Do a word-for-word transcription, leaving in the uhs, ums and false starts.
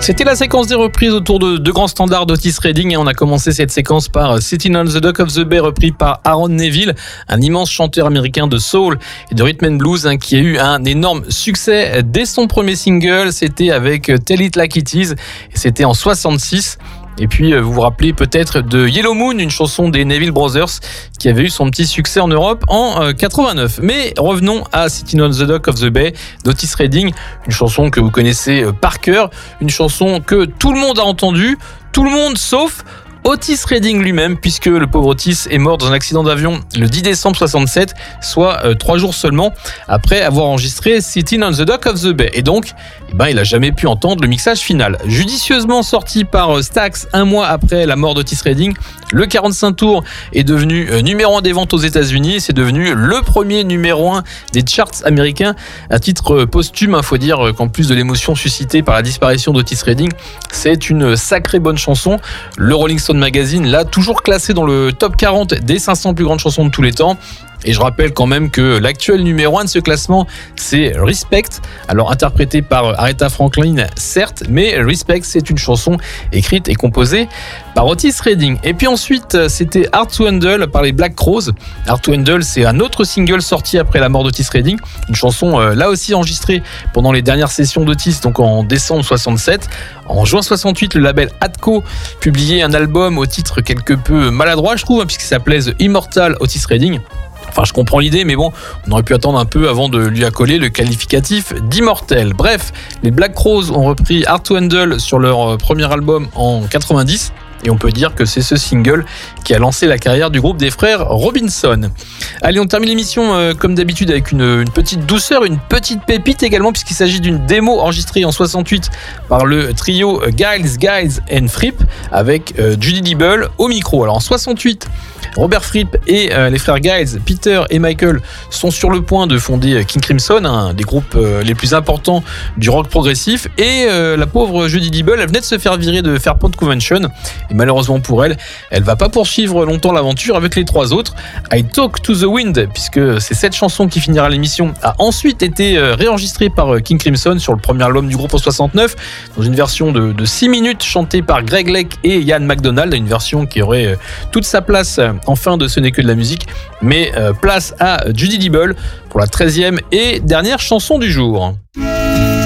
C'était la séquence des reprises autour de deux grands standards d'Otis Redding et on a commencé cette séquence par Sitting on the Dock of the Bay, repris par Aaron Neville, un immense chanteur américain de soul et de rhythm and blues hein, qui a eu un énorme succès dès son premier single. C'était avec Tell It Like It Is et c'était en soixante-six. Et puis, vous vous rappelez peut-être de Yellow Moon, une chanson des Neville Brothers qui avait eu son petit succès en Europe en quatre-vingt-neuf. Mais revenons à Sitting on the Dock of the Bay d'Otis Redding, une chanson que vous connaissez par cœur, une chanson que tout le monde a entendue, tout le monde sauf Otis Redding lui-même, puisque le pauvre Otis est mort dans un accident d'avion le dix décembre soixante-sept, soit euh, trois jours seulement après avoir enregistré Sitting on the Dock of the Bay. Et donc, eh ben, il n'a jamais pu entendre le mixage final. Judicieusement sorti par Stax un mois après la mort d'Otis Redding, le quarante-cinq tours est devenu euh, numéro un des ventes aux États-Unis. C'est devenu le premier numéro un des charts américains à titre euh, posthume. Il faut dire qu'en plus de l'émotion suscitée par la disparition d'Otis Redding, c'est une sacrée bonne chanson. Le Rolling Stone Magazine l'a toujours classé dans le top quarante des cinq cents plus grandes chansons de tous les temps. Et je rappelle quand même que l'actuel numéro un de ce classement, c'est Respect. Alors interprété par Aretha Franklin, certes, mais Respect, c'est une chanson écrite et composée par Otis Redding. Et puis ensuite, c'était Hard to Handle par les Black Crowes. Hard to Handle, c'est un autre single sorti après la mort d'Otis Redding. Une chanson euh, là aussi enregistrée pendant les dernières sessions d'Otis, donc en décembre soixante-sept. En juin soixante-huit, le label Atco publiait un album au titre quelque peu maladroit, je trouve, hein, puisqu'il s'appelait The Immortal Otis Redding. Enfin, je comprends l'idée, mais bon, on aurait pu attendre un peu avant de lui accoler le qualificatif d'immortel. Bref, les Black Crowes ont repris Hard to Handle sur leur premier album en quatre-vingt-dix. Et on peut dire que c'est ce single qui a lancé la carrière du groupe des frères Robinson. Allez, on termine l'émission euh, comme d'habitude avec une, une petite douceur, une petite pépite également, puisqu'il s'agit d'une démo enregistrée en soixante-huit par le trio Giles, Giles and Fripp avec euh, Judy Dibble au micro. Alors en soixante-huit, Robert Fripp et euh, les frères Giles, Peter et Michael sont sur le point de fonder King Crimson, un des groupes euh, les plus importants du rock progressif. Et euh, la pauvre Judy Dibble, elle venait de se faire virer de Fairport Convention. Et malheureusement pour elle, elle va pas poursuivre longtemps l'aventure avec les trois autres. I Talk to the Wind, puisque c'est cette chanson qui finira l'émission, a ensuite été réenregistrée par King Crimson sur le premier album du groupe en soixante-neuf, dans une version de, de six minutes chantée par Greg Lake et Ian MacDonald, une version qui aurait toute sa place en fin de Ce n'est que de la musique. Mais place à Judy Dibble pour la treizième et dernière chanson du jour.